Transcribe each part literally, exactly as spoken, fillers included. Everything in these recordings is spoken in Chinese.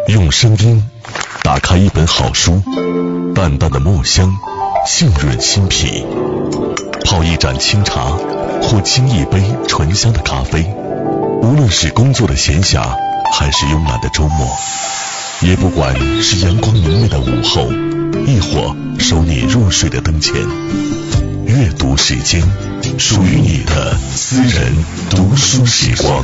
用声音打开一本好书，淡淡的墨香浸润心脾，泡一盏清茶或沏一杯醇香的咖啡，无论是工作的闲暇还是慵懒的周末，也不管是阳光明媚的午后，亦或收你入睡的灯前，阅读时间，属于你的私人读书时光。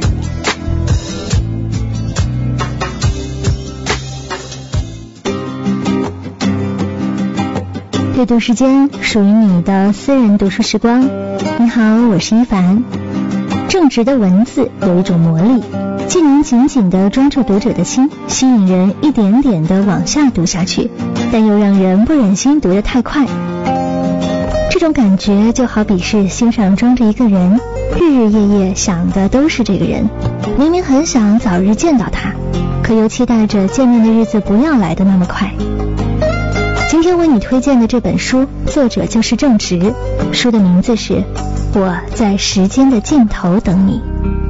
阅读时间，属于你的私人读书时光。你好，我是一凡。正直的文字有一种魔力，既能紧紧地抓住读者的心，吸引人一点点地往下读下去，但又让人不忍心读得太快。这种感觉就好比是心上装着一个人，日日夜夜想的都是这个人，明明很想早日见到他，可又期待着见面的日子不要来得那么快。今天为你推荐的这本书，作者就是郑直，书的名字是《我在时间的尽头等你》。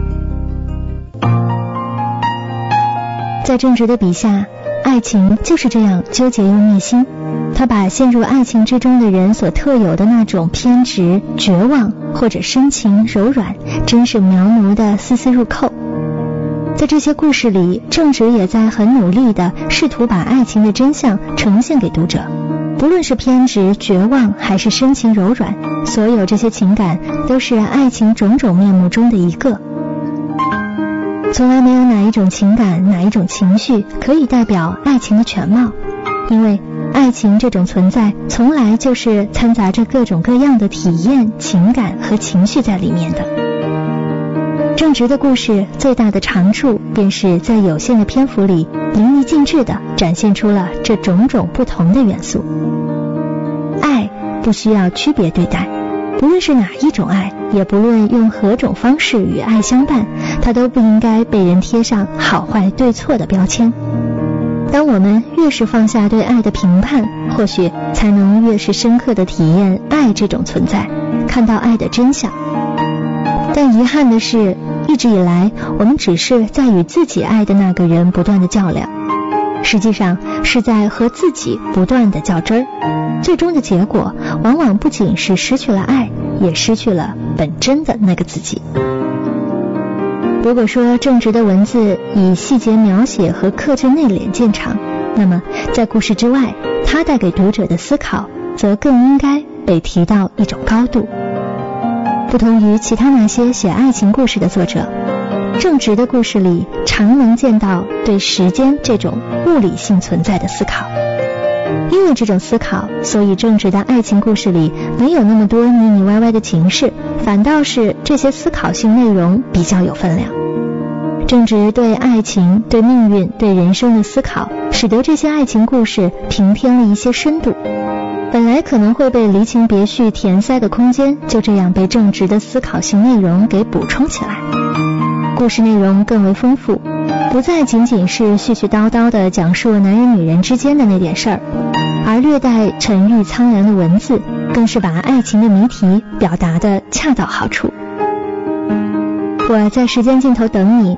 在郑直的笔下，爱情就是这样纠结又虐心，他把陷入爱情之中的人所特有的那种偏执、绝望或者深情柔软，真是描摹的丝丝入扣。在这些故事里，郑直也在很努力地试图把爱情的真相呈现给读者，不论是偏执、绝望还是深情柔软，所有这些情感都是爱情种种面目中的一个。从来没有哪一种情感、哪一种情绪可以代表爱情的全貌，因为爱情这种存在从来就是掺杂着各种各样的体验、情感和情绪在里面的。郑直的故事最大的长处便是在有限的篇幅里淋漓尽致地展现出了这种种不同的元素。爱不需要区别对待，不论是哪一种爱，也不论用何种方式与爱相伴，它都不应该被人贴上好坏对错的标签。当我们越是放下对爱的评判，或许才能越是深刻地体验爱这种存在，看到爱的真相。但遗憾的是，一直以来我们只是在与自己爱的那个人不断的较量，实际上是在和自己不断的较真儿，最终的结果往往不仅是失去了爱，也失去了本真的那个自己。如果说郑直的文字以细节描写和克制内敛见长，那么在故事之外，他带给读者的思考则更应该被提到一种高度。不同于其他那些写爱情故事的作者，郑直的故事里常能见到对时间这种物理性存在的思考。因为这种思考，所以郑直的爱情故事里没有那么多腻腻歪歪的情事，反倒是这些思考性内容比较有分量。郑直对爱情、对命运、对人生的思考，使得这些爱情故事平添了一些深度。本来可能会被离情别绪填塞的空间，就这样被郑直的思考性内容给补充起来。故事内容更为丰富，不再仅仅是絮絮叨叨地讲述男人女人之间的那点事儿，而略带沉郁苍凉的文字，更是把爱情的谜题表达得恰到好处。我在时间尽头等你，